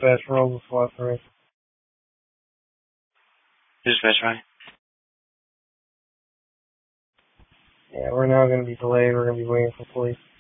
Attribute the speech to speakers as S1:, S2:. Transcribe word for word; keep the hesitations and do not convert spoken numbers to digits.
S1: Dispatch roll with SWAT three.
S2: Dispatch right.
S1: Yeah, we're now going to be delayed. We're going to be waiting for police.